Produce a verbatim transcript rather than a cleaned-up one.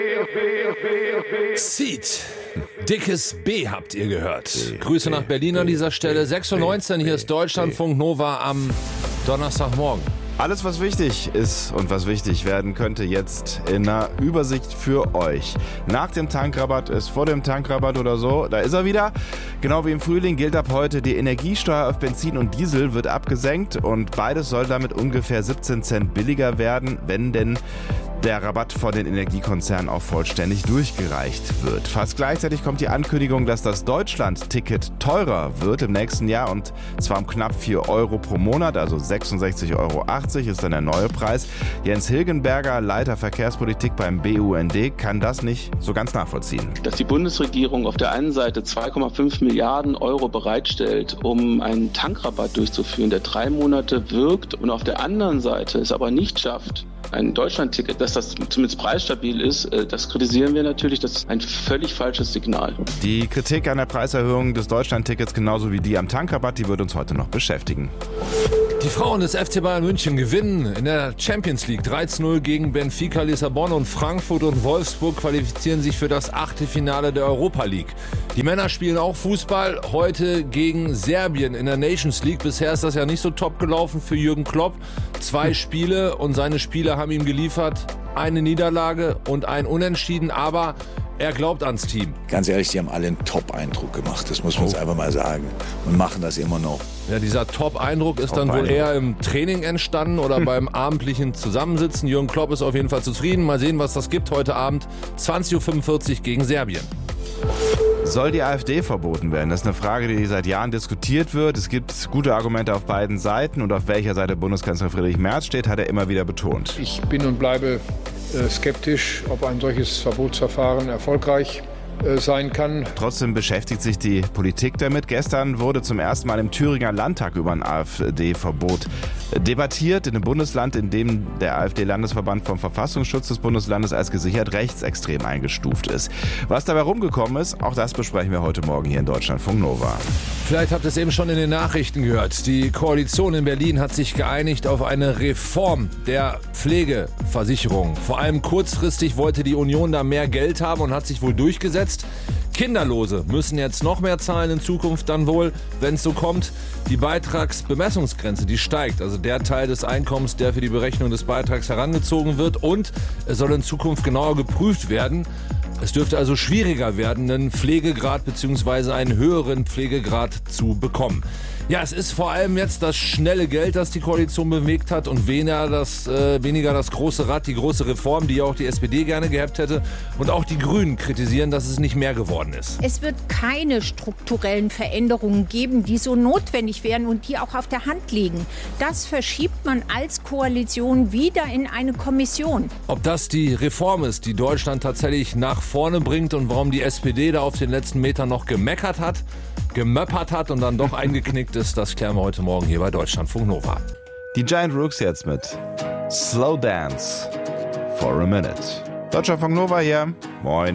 Seed. Dickes B habt ihr gehört. B, Grüße B, nach Berlin B, an dieser Stelle. sechs Uhr neunzehn, hier ist Deutschlandfunk Nova am Donnerstagmorgen. Alles, was wichtig ist und was wichtig werden könnte, jetzt in einer Übersicht für euch. Nach dem Tankrabatt ist vor dem Tankrabatt oder so, da ist er wieder. Genau wie im Frühling gilt ab heute, die Energiesteuer auf Benzin und Diesel wird abgesenkt und beides soll damit ungefähr siebzehn Cent billiger werden, wenn denn der Rabatt von den Energiekonzernen auch vollständig durchgereicht wird. Fast gleichzeitig kommt die Ankündigung, dass das Deutschland-Ticket teurer wird im nächsten Jahr und zwar um knapp vier Euro pro Monat, also sechsundsechzig Euro achtzig ist dann der neue Preis. Jens Hilgenberger, Leiter Verkehrspolitik beim B U N D, kann das nicht so ganz nachvollziehen. Dass die Bundesregierung auf der einen Seite zwei Komma fünf Milliarden Euro bereitstellt, um einen Tankrabatt durchzuführen, der drei Monate wirkt und auf der anderen Seite es aber nicht schafft, ein Deutschland-Ticket, dass das zumindest preisstabil ist, das kritisieren wir natürlich. Das ist ein völlig falsches Signal. Die Kritik an der Preiserhöhung des Deutschland-Tickets genauso wie die am Tankrabatt, die wird uns heute noch beschäftigen. Die Frauen des F C Bayern München gewinnen in der Champions League drei zu null gegen Benfica Lissabon und Frankfurt und Wolfsburg qualifizieren sich für das Achtelfinale der Europa League. Die Männer spielen auch Fußball, heute gegen Serbien in der Nations League. Bisher ist das ja nicht so top gelaufen für Jürgen Klopp. Zwei Spiele und seine Spieler haben ihm geliefert, eine Niederlage und ein Unentschieden, aber er glaubt ans Team. Ganz ehrlich, die haben alle einen Top-Eindruck gemacht, das muss man jetzt einfach mal sagen und machen das immer noch. Ja, dieser Top-Eindruck ist dann wohl eher im Training entstanden oder hm. beim abendlichen Zusammensitzen. Jürgen Klopp ist auf jeden Fall zufrieden. Mal sehen, was das gibt heute Abend, zwanzig Uhr fünfundvierzig gegen Serbien. Soll die AfD verboten werden? Das ist eine Frage, die seit Jahren diskutiert wird. Es gibt gute Argumente auf beiden Seiten und auf welcher Seite Bundeskanzler Friedrich Merz steht, hat er immer wieder betont. Ich bin und bleibe äh, skeptisch, ob ein solches Verbotsverfahren erfolgreich äh, sein kann. Trotzdem beschäftigt sich die Politik damit. Gestern wurde zum ersten Mal im Thüringer Landtag über ein AfD-Verbot debattiert, in einem Bundesland, in dem der AfD-Landesverband vom Verfassungsschutz des Bundeslandes als gesichert rechtsextrem eingestuft ist. Was dabei rumgekommen ist, auch das besprechen wir heute Morgen hier in Deutschlandfunk Nova. Vielleicht habt ihr es eben schon in den Nachrichten gehört. Die Koalition in Berlin hat sich geeinigt auf eine Reform der Pflegeversicherung. Vor allem kurzfristig wollte die Union da mehr Geld haben und hat sich wohl durchgesetzt. Kinderlose müssen jetzt noch mehr zahlen in Zukunft dann wohl, wenn es so kommt. Die Beitragsbemessungsgrenze, die steigt, also der Teil des Einkommens, der für die Berechnung des Beitrags herangezogen wird, und es soll in Zukunft genauer geprüft werden. Es dürfte also schwieriger werden, einen Pflegegrad bzw. einen höheren Pflegegrad zu bekommen. Ja, es ist vor allem jetzt das schnelle Geld, das die Koalition bewegt hat und weniger das, äh, weniger das große Rad, die große Reform, die auch die S P D gerne gehabt hätte. Und auch die Grünen kritisieren, dass es nicht mehr geworden ist. Es wird keine strukturellen Veränderungen geben, die so notwendig wären und die auch auf der Hand liegen. Das verschiebt man als Koalition wieder in eine Kommission. Ob das die Reform ist, die Deutschland tatsächlich nach vorne bringt und warum die S P D da auf den letzten Metern noch gemeckert hat, gemöppert hat und dann doch eingeknickt ist, das klären wir heute Morgen hier bei Deutschlandfunk Nova. Die Giant Rooks jetzt mit Slow Dance for a Minute. Deutschlandfunk Nova hier. Moin.